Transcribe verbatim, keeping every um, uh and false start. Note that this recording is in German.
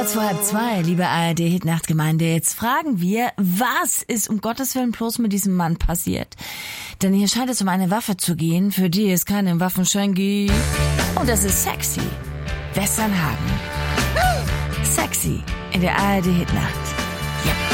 Vor halb zwei, liebe A R D-Hitnachtgemeinde, jetzt fragen wir, was ist um Gottes Willen bloß mit diesem Mann passiert? Denn hier scheint es um eine Waffe zu gehen, für die es keinen Waffenschein gibt. Und das ist sexy. Westernhagen. Sexy in der A R D-Hitnacht.